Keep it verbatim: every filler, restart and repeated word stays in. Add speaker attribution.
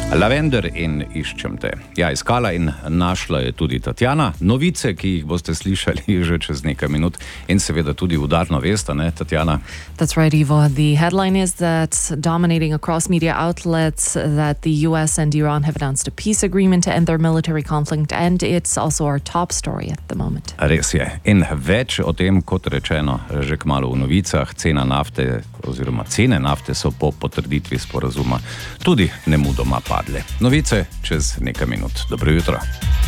Speaker 1: Lavender in iščem te. Ja, iskala in našla je tudi Tatjana. Novice, ki jih boste slišali že čez nekaj minut in seveda tudi udarno vesta, ne, Tatjana?
Speaker 2: That's right, Ivo. The headline is that dominating across media outlets that the U S and Iran have announced a peace agreement to end their military conflict, and it's also our top story at the moment.
Speaker 1: Res je. In več o tem, kot rečeno, že kmalu v novicah. Cena nafte oziroma cene nafte so po potrditvi sporazuma tudi nemudoma padle. Novice čez nekaj minut. Dobro jutro.